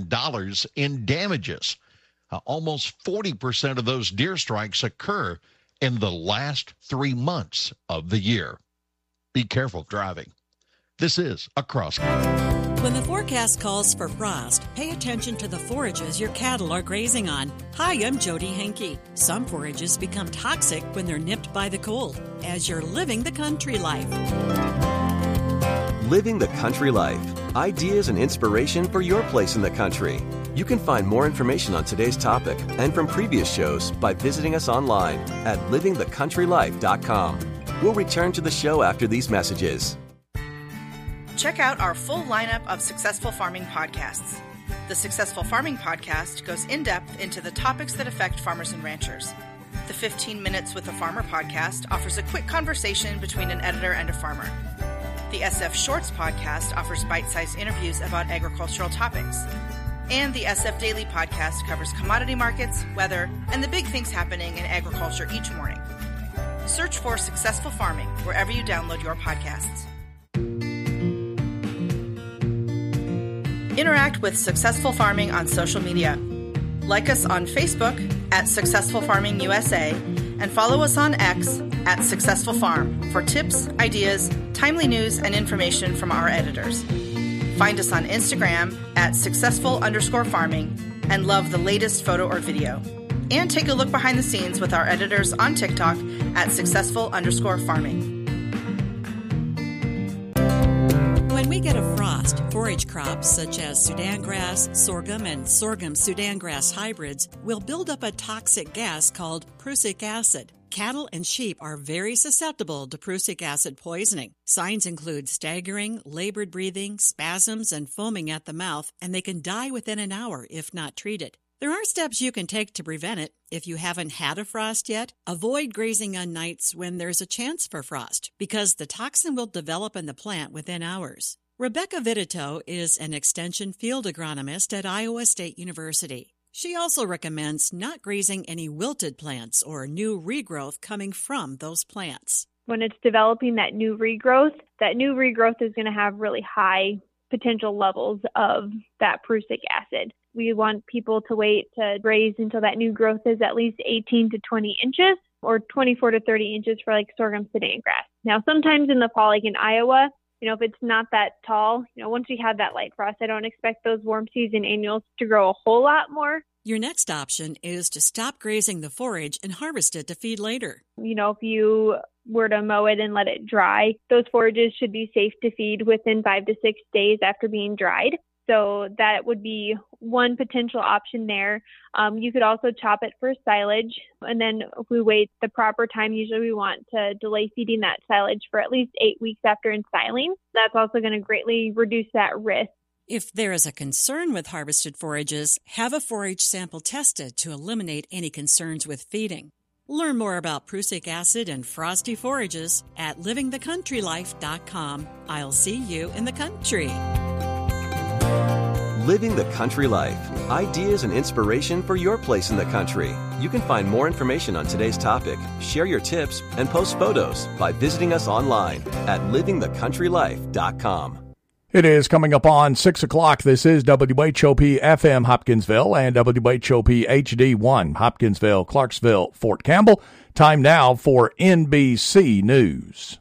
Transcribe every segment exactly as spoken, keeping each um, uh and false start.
dollars in damages. Uh, almost forty percent of those deer strikes occur in the last three months of the year. Be careful driving. This is Across Country. When the forecast calls for frost, pay attention to the forages your cattle are grazing on. Hi, I'm Jody Henke. Some forages become toxic when they're nipped by the cold, as you're living the country life. Living the country life. Ideas and inspiration for your place in the country. You can find more information on today's topic and from previous shows by visiting us online at living the country life dot com. We'll return to the show after these messages. Check out our full lineup of Successful Farming podcasts. The Successful Farming podcast goes in-depth into the topics that affect farmers and ranchers. The fifteen Minutes with a Farmer podcast offers a quick conversation between an editor and a farmer. The S F Shorts podcast offers bite-sized interviews about agricultural topics. And the S F Daily podcast covers commodity markets, weather, and the big things happening in agriculture each morning. Search for Successful Farming wherever you download your podcasts. Interact with Successful Farming on social media. Like us on Facebook at Successful Farming U S A and follow us on X at Successful Farm for tips, ideas, timely news, and information from our editors. Find us on Instagram at successful underscore farming and love the latest photo or video. And take a look behind the scenes with our editors on TikTok at successful underscore farming. When we get a frost, forage crops such as Sudan grass, sorghum, and sorghum Sudan grass hybrids will build up a toxic gas called prussic acid. Cattle and sheep are very susceptible to prussic acid poisoning. Signs include staggering, labored breathing, spasms, and foaming at the mouth, and they can die within an hour if not treated. There are steps you can take to prevent it. If you haven't had a frost yet, avoid grazing on nights when there's a chance for frost, because the toxin will develop in the plant within hours. Rebecca Vitito is an extension field agronomist at Iowa State University. She also recommends not grazing any wilted plants or new regrowth coming from those plants. When it's developing that new regrowth, that new regrowth is going to have really high potential levels of that prussic acid. We want people to wait to graze until that new growth is at least eighteen to twenty inches or twenty-four to thirty inches for like sorghum Sudan grass. Now, sometimes in the fall, like in Iowa, you know, if it's not that tall, you know, once we have that light frost, I don't expect those warm season annuals to grow a whole lot more. Your next option is to stop grazing the forage and harvest it to feed later. You know, if you were to mow it and let it dry, those forages should be safe to feed within five to six days after being dried. So that would be one potential option there. Um, you could also chop it for silage. And then if we wait the proper time, usually we want to delay feeding that silage for at least eight weeks after ensiling. That's also going to greatly reduce that risk. If there is a concern with harvested forages, have a forage sample tested to eliminate any concerns with feeding. Learn more about prussic acid and frosty forages at living the country life dot com. I'll see you in the country. Living the country life. Ideas and inspiration for your place in the country. You can find more information on today's topic, share your tips, and post photos by visiting us online at living the country life dot com. It is coming up on six o'clock. This is W H O P F M Hopkinsville and W H O P H D one Hopkinsville, Clarksville, Fort Campbell. Time now for N B C News.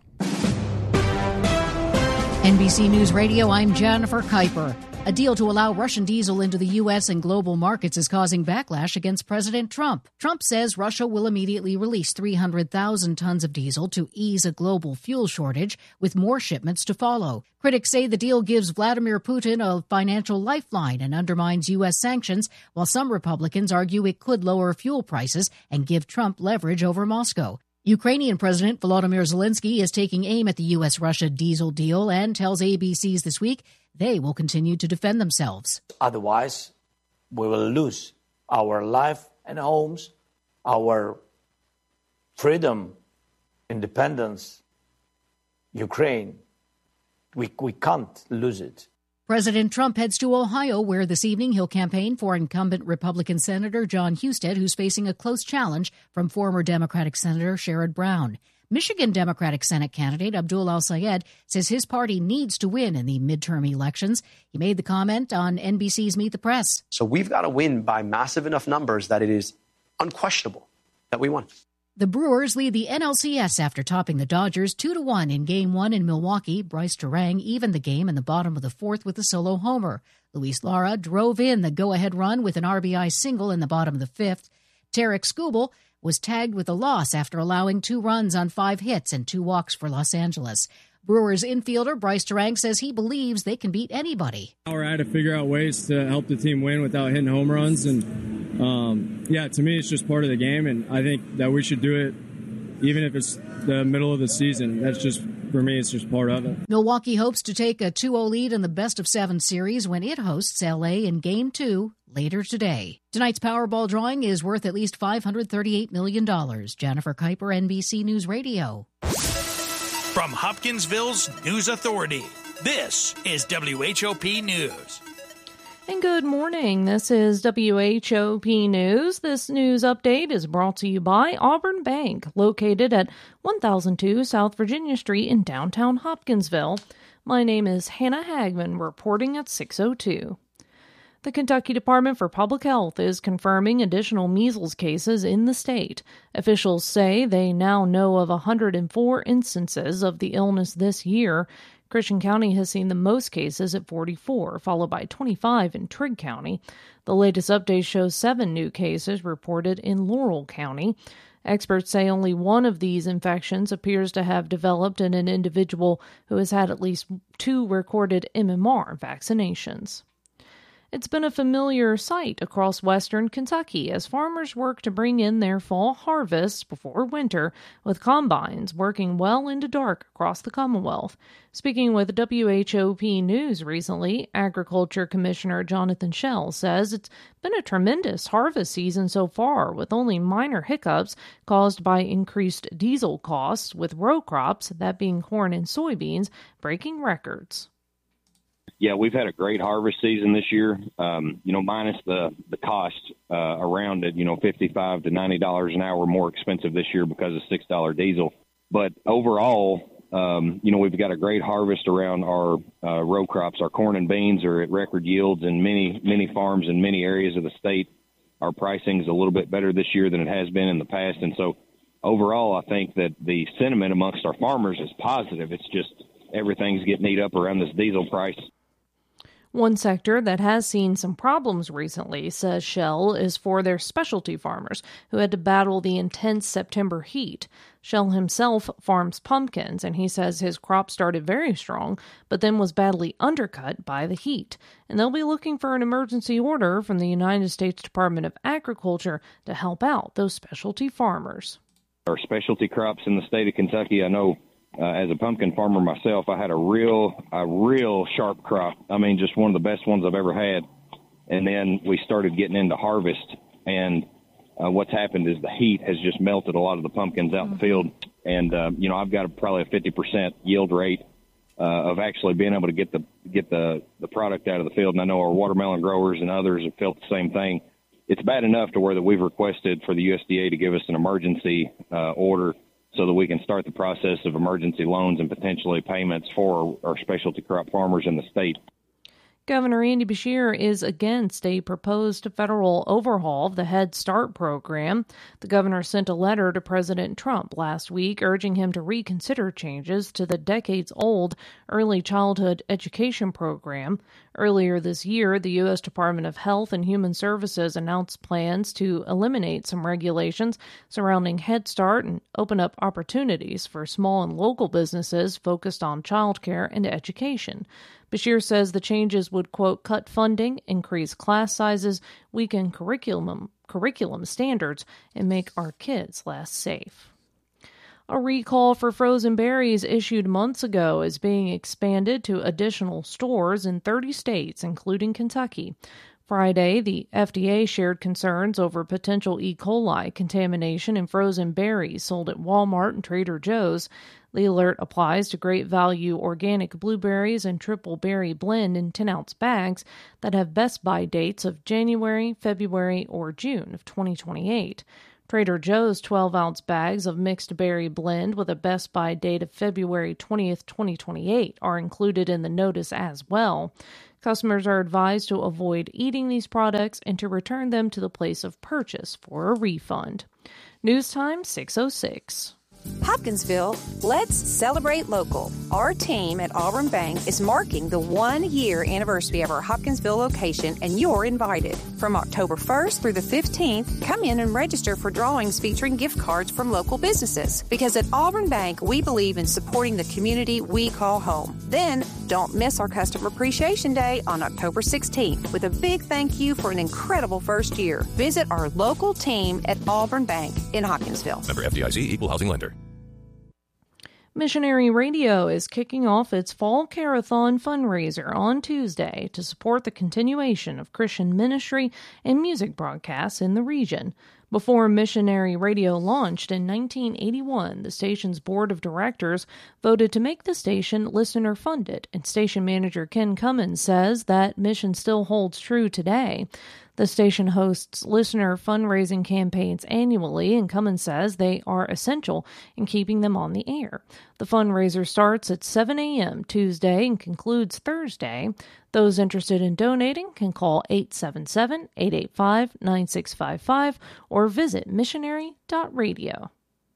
N B C News Radio, I'm Jennifer Kuiper. A deal to allow Russian diesel into the U S and global markets is causing backlash against President Trump. Trump says Russia will immediately release three hundred thousand tons of diesel to ease a global fuel shortage, with more shipments to follow. Critics say the deal gives Vladimir Putin a financial lifeline and undermines U S sanctions, while some Republicans argue it could lower fuel prices and give Trump leverage over Moscow. Ukrainian President Volodymyr Zelensky is taking aim at the U S Russia diesel deal and tells A B C's This Week they will continue to defend themselves. Otherwise, we will lose our life and homes, our freedom, independence, Ukraine. We, we can't lose it. President Trump heads to Ohio, where this evening he'll campaign for incumbent Republican Senator John Husted, who's facing a close challenge from former Democratic Senator Sherrod Brown. Michigan Democratic Senate candidate Abdul El-Sayed says his party needs to win in the midterm elections. He made the comment on N B C's Meet the Press. So we've got to win by massive enough numbers that it is unquestionable that we won. The Brewers lead the N L C S after topping the Dodgers two to one in Game one in Milwaukee. Bryce Terang evened the game in the bottom of the fourth with a solo homer. Luis Lara drove in the go-ahead run with an R B I single in the bottom of the fifth. Tarek Skubal was tagged with a loss after allowing two runs on five hits and two walks for Los Angeles. Brewers infielder Bryce Terang says he believes they can beat anybody. We're at to figure out ways to help the team win without hitting home runs. And, um, yeah, to me, it's just part of the game. And I think that we should do it even if it's the middle of the season. That's just, for me, it's just part of it. Milwaukee hopes to take a two oh lead in the best-of-seven series when it hosts L A in Game two later today. Tonight's Powerball drawing is worth at least five hundred thirty-eight million dollars. Jennifer Kuiper, N B C News Radio. From Hopkinsville's News Authority, this is W H O P News. And good morning. This is W H O P News. This news update is brought to you by Auburn Bank, located at one thousand two South Virginia Street in downtown Hopkinsville. My name is Hannah Hagman, reporting at six oh two. The Kentucky Department for Public Health is confirming additional measles cases in the state. Officials say they now know of one hundred four instances of the illness this year. Christian County has seen the most cases at forty-four, followed by twenty-five in Trigg County. The latest update shows seven new cases reported in Laurel County. Experts say only one of these infections appears to have developed in an individual who has had at least two recorded M M R vaccinations. It's been a familiar sight across western Kentucky as farmers work to bring in their fall harvests before winter, with combines working well into dark across the Commonwealth. Speaking with W H O P News recently, Agriculture Commissioner Jonathan Schell says it's been a tremendous harvest season so far, with only minor hiccups caused by increased diesel costs, with row crops, that being corn and soybeans, breaking records. Yeah, we've had a great harvest season this year, um, you know, minus the, the cost uh, around it, you know, fifty-five to ninety dollars an hour more expensive this year because of six dollars diesel. But overall, um, you know, we've got a great harvest around our uh, row crops. Our corn and beans are at record yields in many, many farms in many areas of the state. Our pricing is a little bit better this year than it has been in the past. And so overall, I think that the sentiment amongst our farmers is positive. It's just everything's getting eat up around this diesel price. One sector that has seen some problems recently, says Shell, is for their specialty farmers who had to battle the intense September heat. Shell himself farms pumpkins, and he says his crop started very strong, but then was badly undercut by the heat. And they'll be looking for an emergency order from the United States Department of Agriculture to help out those specialty farmers. Our specialty crops in the state of Kentucky, I know, Uh, as a pumpkin farmer myself, I had a real, a real sharp crop. I mean, just one of the best ones I've ever had. And then we started getting into harvest, and uh, what's happened is the heat has just melted a lot of the pumpkins out mm-hmm. in the field. And uh, you know, I've got a, probably a fifty percent yield rate uh, of actually being able to get the get the the product out of the field. And I know our watermelon growers and others have felt the same thing. It's bad enough to where that we've requested for the U S D A to give us an emergency uh, order, so that we can start the process of emergency loans and potentially payments for our specialty crop farmers in the state. Governor Andy Beshear is against a proposed federal overhaul of the Head Start program. The governor sent a letter to President Trump last week urging him to reconsider changes to the decades-old early childhood education program. Earlier this year, the U S Department of Health and Human Services announced plans to eliminate some regulations surrounding Head Start and open up opportunities for small and local businesses focused on childcare and education. Beshear says the changes would, quote, cut funding, increase class sizes, weaken curriculum, curriculum standards, and make our kids less safe. A recall for frozen berries issued months ago is being expanded to additional stores in thirty states, including Kentucky. Friday, the F D A shared concerns over potential E. coli contamination in frozen berries sold at Walmart and Trader Joe's. The alert applies to Great Value organic blueberries and triple berry blend in ten-ounce bags that have best buy dates of January, February, or June of twenty twenty-eight. Trader Joe's twelve-ounce bags of mixed berry blend with a Best By date of February twentieth, twenty twenty-eight are included in the notice as well. Customers are advised to avoid eating these products and to return them to the place of purchase for a refund. News time, six oh six. Hopkinsville, let's celebrate local. Our team at Auburn Bank is marking the one-year anniversary of our Hopkinsville location, and you're invited. From October first through the fifteenth, come in and register for drawings featuring gift cards from local businesses. Because at Auburn Bank, we believe in supporting the community we call home. Then, don't miss our Customer Appreciation Day on October sixteenth with a big thank you for an incredible first year. Visit our local team at Auburn Bank in Hopkinsville. Member F D I C, Equal Housing Lender. Missionary Radio is kicking off its Fall Carathon fundraiser on Tuesday to support the continuation of Christian ministry and music broadcasts in the region. Before Missionary Radio launched in nineteen eighty-one, the station's board of directors voted to make the station listener-funded, and station manager Ken Cummins says that mission still holds true today. The station hosts listener fundraising campaigns annually, and Cummins says they are essential in keeping them on the air. The fundraiser starts at seven a.m. Tuesday and concludes Thursday. Those interested in donating can call eight seven seven, eight eight five, nine six five five or visit missionary dot radio.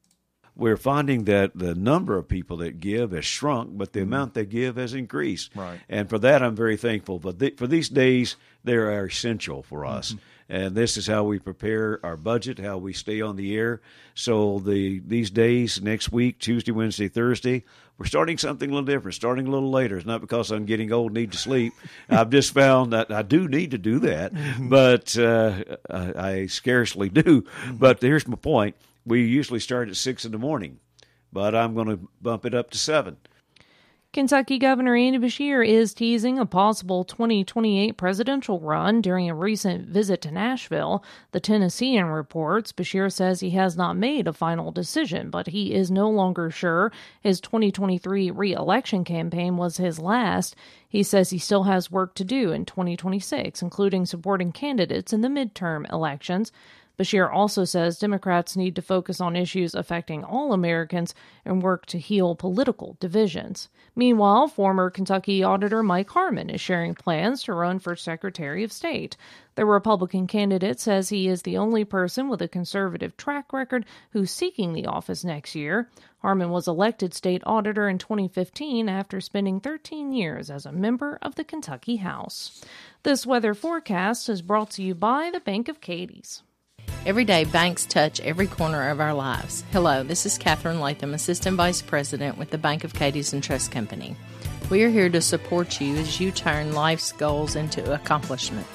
We're finding that the number of people that give has shrunk, but the mm-hmm. amount they give has increased. Right. And for that, I'm very thankful. But the, for these days, they are essential for us. Mm-hmm. And this is how we prepare our budget, how we stay on the air. So the these days, next week, Tuesday, Wednesday, Thursday, we're starting something a little different, starting a little later. It's not because I'm getting old and need to sleep. I've just found that I do need to do that, mm-hmm. but uh, I, I scarcely do. Mm-hmm. But here's my point. We usually start at six in the morning, but I'm going to bump it up to seven. Kentucky Governor Andy Beshear is teasing a possible twenty twenty-eight presidential run during a recent visit to Nashville. The Tennessean reports Beshear says he has not made a final decision, but he is no longer sure his twenty twenty-three re-election campaign was his last. He says he still has work to do in twenty twenty-six, including supporting candidates in the midterm elections. Beshear also says Democrats need to focus on issues affecting all Americans and work to heal political divisions. Meanwhile, former Kentucky Auditor Mike Harmon is sharing plans to run for Secretary of State. The Republican candidate says he is the only person with a conservative track record who's seeking the office next year. Harmon was elected state auditor in twenty fifteen after spending thirteen years as a member of the Kentucky House. This weather forecast is brought to you by the Bank of Cadiz. Every day, banks touch every corner of our lives. Hello, this is Catherine Latham, Assistant Vice President with the Bank of Cadiz and Trust Company. We are here to support you as you turn life's goals into accomplishments.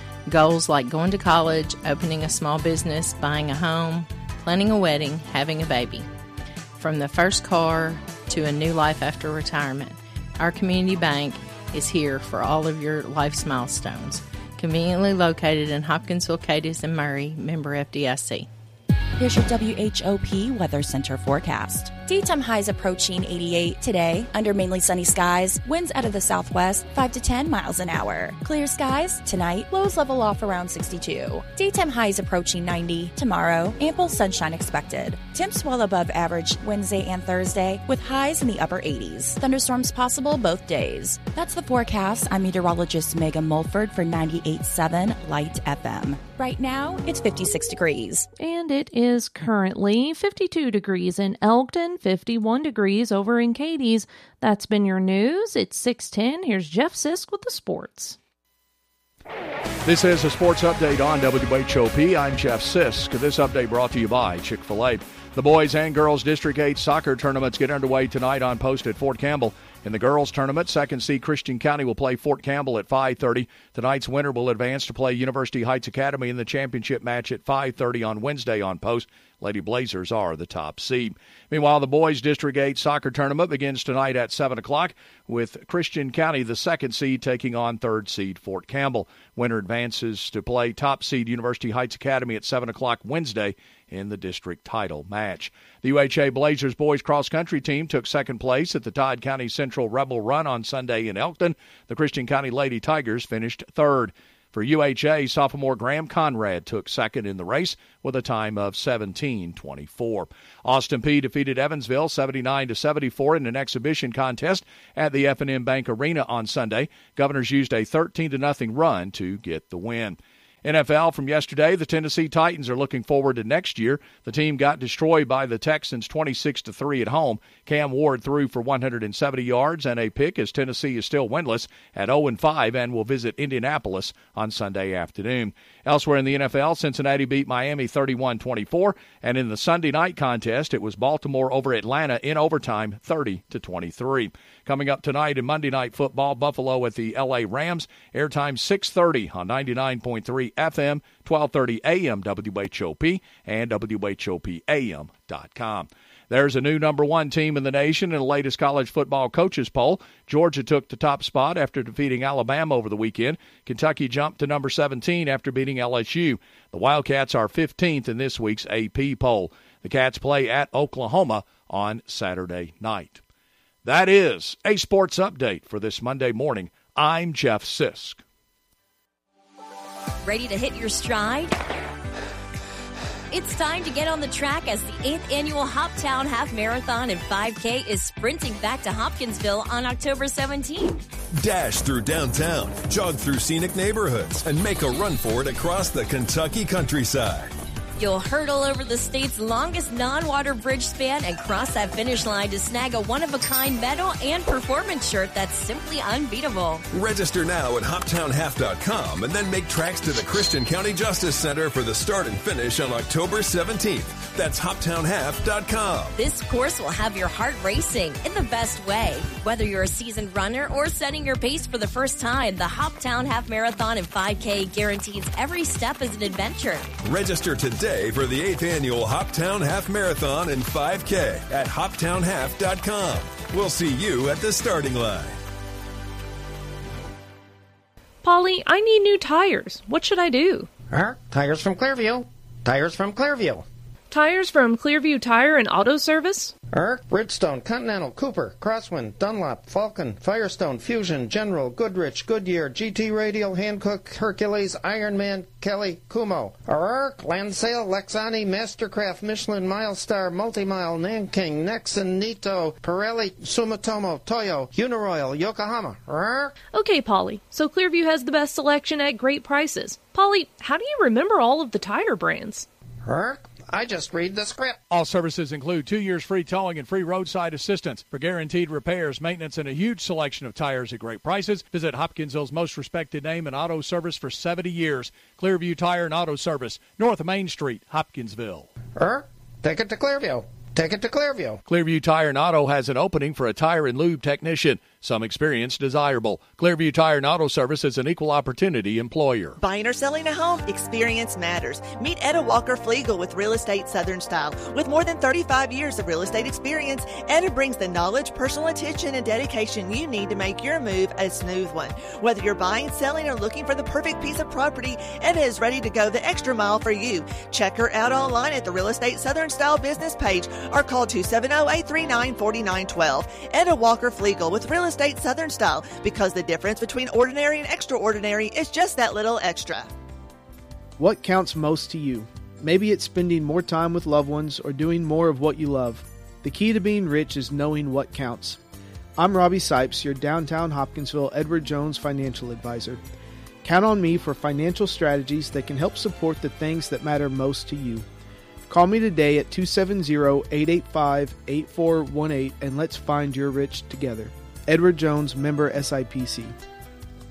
Goals like going to college, opening a small business, buying a home, planning a wedding, having a baby. From the first car to a new life after retirement, our community bank is here for all of your life's milestones. Conveniently located in Hopkinsville, Cadiz, and Murray, member F D I C. Here's your W H O P Weather Center forecast. Daytime highs approaching eighty-eight today, under mainly sunny skies, winds out of the southwest, five to ten miles an hour. Clear skies tonight, lows level off around sixty-two. Daytime highs approaching ninety tomorrow, ample sunshine expected. Temps well above average Wednesday and Thursday, with highs in the upper eighties. Thunderstorms possible both days. That's the forecast. I'm meteorologist Megan Mulford for ninety-eight point seven Light F M. Right now, it's fifty-six degrees. And it is currently fifty-two degrees in Elkton, fifty-one degrees over in Cadiz. That's been your news. It's six ten. Here's Jeff Sisk with the sports. This is a sports update on W H O P. I'm Jeff Sisk. This update brought to you by Chick-fil-A. The boys and girls District eight soccer tournaments get underway tonight on post at Fort Campbell. In the girls' tournament, second seed Christian County will play Fort Campbell at five thirty. Tonight's winner will advance to play University Heights Academy in the championship match at five thirty on Wednesday on post. Lady Blazers are the top seed. Meanwhile, the boys' District eight soccer tournament begins tonight at seven o'clock with Christian County, the second seed, taking on third seed Fort Campbell. Winner advances to play top seed University Heights Academy at seven o'clock Wednesday in the district title match. The U H A Blazers boys cross-country team took second place at the Todd County Central Rebel Run on Sunday in Elkton. The Christian County Lady Tigers finished third. For U H A, sophomore Graham Conrad took second in the race with a time of seventeen twenty-four. Austin Peay defeated Evansville seventy-nine to seventy-four in an exhibition contest at the F and M Bank Arena on Sunday. Governors used a thirteen to nothing run to get the win. N F L from yesterday, the Tennessee Titans are looking forward to next year. The team got destroyed by the Texans twenty-six to three at home. Cam Ward threw for one hundred seventy yards and a pick as Tennessee is still winless at oh and five and will visit Indianapolis on Sunday afternoon. Elsewhere in the N F L, Cincinnati beat Miami thirty-one twenty-four, and in the Sunday night contest, it was Baltimore over Atlanta in overtime thirty to twenty-three. Coming up tonight in Monday Night Football, Buffalo at the L A Rams. Airtime six thirty on ninety-nine point three F M, twelve thirty A M W H O P, and W H O P A M dot com. There's a new number one team in the nation in the latest college football coaches poll. Georgia took the top spot after defeating Alabama over the weekend. Kentucky jumped to number seventeen after beating L S U. The Wildcats are fifteenth in this week's A P poll. The Cats play at Oklahoma on Saturday night. That is a sports update for this Monday morning. I'm Jeff Sisk. Ready to hit your stride? It's time to get on the track as the eighth annual Hoptown Half Marathon and five K is sprinting back to Hopkinsville on October seventeenth. Dash through downtown, jog through scenic neighborhoods, and make a run for it across the Kentucky countryside. You'll hurdle over the state's longest non-water bridge span and cross that finish line to snag a one-of-a-kind medal and performance shirt that's simply unbeatable. Register now at hoptown half dot com and then make tracks to the Christian County Justice Center for the start and finish on October seventeenth. That's hoptown half dot com. This course will have your heart racing in the best way. Whether you're a seasoned runner or setting your pace for the first time, the Hoptown Half Marathon and five K guarantees every step is an adventure. Register today for the eighth annual Hoptown Half Marathon and five K at hoptown half dot com. We'll see you at the starting line. Polly, I need new tires. What should I do? Uh, tires from Clearview. Tires from Clearview. Tires from Clearview Tire and Auto Service? Erk, Bridgestone, Continental, Cooper, Crosswind, Dunlop, Falcon, Firestone, Fusion, General, Goodrich, Goodyear, G T Radial, Hankook, Hercules, Ironman, Kelly, Kumo. Erk, Lansale, Lexani, Mastercraft, Michelin, Milestar, Multimile, Nanking, Nexon, Nito, Pirelli, Sumitomo, Toyo, Uniroyal, Yokohama. Erk. Okay, Polly. So Clearview has the best selection at great prices. Polly, how do you remember all of the tire brands? Erk. I just read the script. All services include two years free towing and free roadside assistance. For guaranteed repairs, maintenance, and a huge selection of tires at great prices, visit Hopkinsville's most respected name in auto service for seventy years. Clearview Tire and Auto Service, North Main Street, Hopkinsville. Er, take it to Clearview. Take it to Clearview. Clearview Tire and Auto has an opening for a tire and lube technician. Some experience desirable. Clearview Tire and Auto Service is an equal opportunity employer. Buying or selling a home, experience matters. Meet Etta Walker Flegel with Real Estate Southern Style. With more than thirty-five years of real estate experience, Etta brings the knowledge, personal attention, and dedication you need to make your move a smooth one. Whether you're buying, selling, or looking for the perfect piece of property, Etta is ready to go the extra mile for you. Check her out online at the Real Estate Southern Style business page or call two seven zero, eight three nine, four nine one two. Etta Walker Flegel with Real Estate Southern Style, because the difference between ordinary and extraordinary is just that little extra. What counts most to you? Maybe it's spending more time with loved ones or doing more of what you love. The key to being rich is knowing what counts. I'm Robbie Sipes, your downtown Hopkinsville Edward Jones financial advisor. Count on me for financial strategies that can help support the things that matter most to you. Call me today at two seven zero, eight eight five, eight four one eight and let's find your rich together. Edward Jones, member S I P C.